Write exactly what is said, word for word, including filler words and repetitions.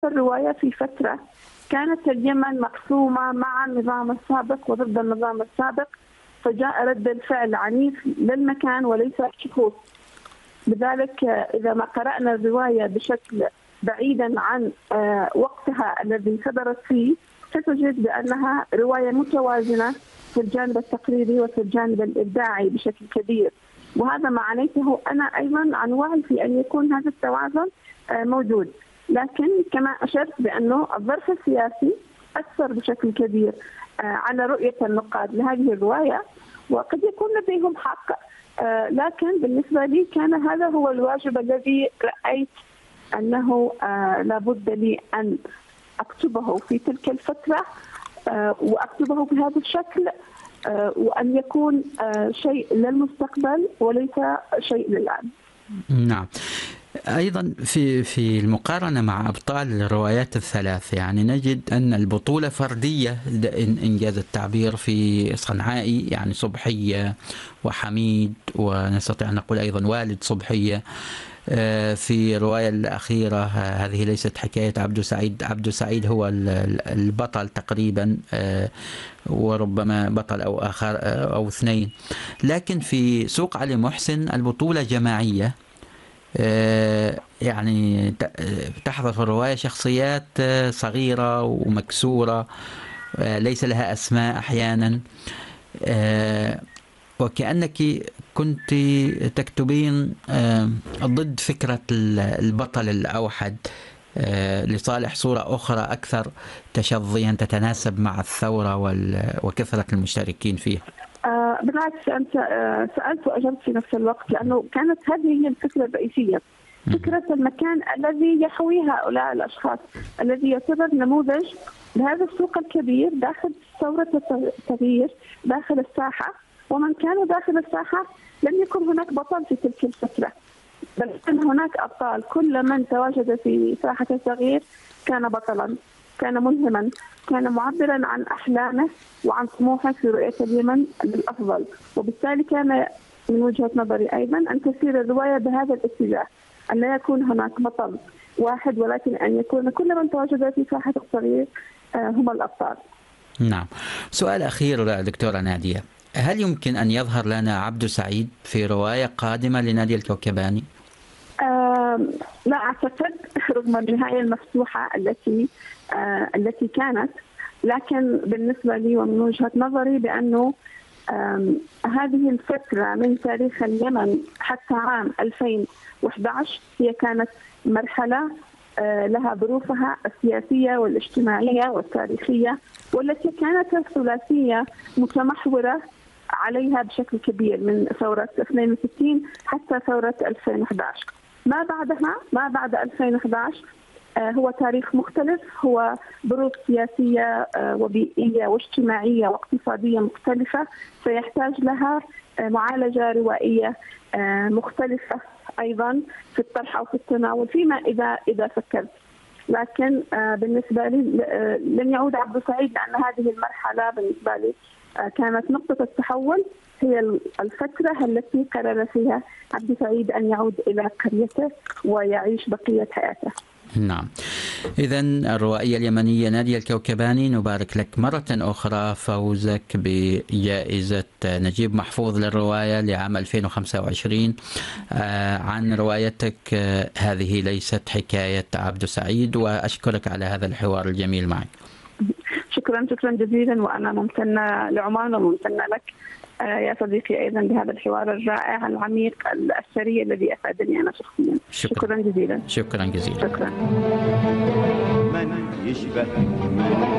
الرواية في فترة كانت اليمن مقسومة مع النظام السابق وضد النظام السابق، فجاء رد الفعل عنيف للمكان وليس الشخوص. لذلك إذا ما قرأنا الرواية بشكل بعيدا عن وقتها الذي صدرت فيه ستجد بأنها رواية متوازنة في الجانب التقريري وفي الجانب الإبداعي بشكل كبير، وهذا ما عنيته أنا أيضا عن وعي في أن يكون هذا التوازن موجود. لكن كما أشرت بأنه الظرف السياسي أثر بشكل كبير على رؤية النقاد لهذه الرواية، وقد يكون لديهم حق، لكن بالنسبة لي كان هذا هو الواجب الذي رأيت أنه لابد لي أن أكتبه في تلك الفترة وأكتبه بهذا الشكل، وأن يكون شيء للمستقبل وليس شيء للآن. نعم. أيضا في في المقارنة مع أبطال الروايات الثلاث يعني نجد أن البطولة فردية إن إنجاز التعبير في صنعائي، يعني صبحية وحميد، ونستطيع أن نقول أيضا والد صبحية. في الرواية الأخيرة هذه ليست حكاية عبد سعيد، عبد سعيد هو البطل تقريبا، وربما بطل أو آخر أو اثنين. لكن في سوق علي محسن البطولة جماعية، يعني تحضر في الرواية شخصيات صغيرة ومكسورة ليس لها أسماء أحيانا، وكأنك كنت تكتبين ضد فكرة البطل الأوحد لصالح صورة أخرى أكثر تشظيا تتناسب مع الثورة وكثرة المشتركين فيها. آه بالعكس، أنت آه سألت وأجبت في نفس الوقت، لأنه كانت هذه هي الفكرة الرئيسية، فكرة المكان الذي يحوي هؤلاء الأشخاص، الذي يعتبر نموذج لهذا السوق الكبير داخل ثورة التغيير داخل الساحة. ومن كانوا داخل الساحة لم يكن هناك بطل في تلك الفترة، بل كان هناك أبطال. كل من تواجد في ساحة التغيير كان بطلا، كان ملهما، كان معبرا عن أحلامه وعن طموحه في رؤية اليمن للأفضل. وبالتالي كان من وجهة نظري أيضا أن تسير الرواية بهذا الاتجاه، أن لا يكون هناك بطل واحد، ولكن أن يكون كل من تواجد في ساحة التغيير هم الأبطال. نعم. سؤال أخير دكتورة نادية، هل يمكن أن يظهر لنا عبد سعيد في رواية قادمة لنادية الكوكباني؟ آه لا أعتقد، رغم النهاية المفتوحة التي آه التي كانت، لكن بالنسبة لي ومن وجهة نظري بأنه آه هذه الفترة من تاريخ اليمن حتى عام ألفين وأحد عشر هي كانت مرحلة آه لها ظروفها السياسية والاجتماعية والتاريخية، والتي كانت الثلاثية متمحورة عليها بشكل كبير من ثورة اثنين وستين حتى ثورة ألفين وأحد عشر. ما بعدها ما بعد ألفين وأحد عشر هو تاريخ مختلف، هو ظروف سياسية وبيئية واجتماعية واقتصادية مختلفة سيحتاج لها معالجة روائية مختلفة أيضا في الطرح أو في التناول فيما إذا إذا فكرت. لكن بالنسبة لي لن يعود عبد سعيد، لأن هذه المرحلة بالنسبة لي كانت نقطة التحول، هي الفترة التي قرر فيها عبد سعيد أن يعود إلى قريته ويعيش بقية حياته. نعم. إذن الروائية اليمنية نادية الكوكباني، نبارك لك مرة أخرى فوزك بجائزة نجيب محفوظ للرواية لعام ألفين وخمسة وعشرين عن روايتك هذه ليست حكاية عبد سعيد، وأشكرك على هذا الحوار الجميل معك. شكرا شكرا جزيلا، وأنا ممتنة لعمان وممتنة لك يا صديقي أيضا بهذا الحوار الرائع العميق الثري الذي أفادني أنا شخصيا. شكرا, شكرا جزيلا. شكرا جزيلا. شكرا. من يشبه من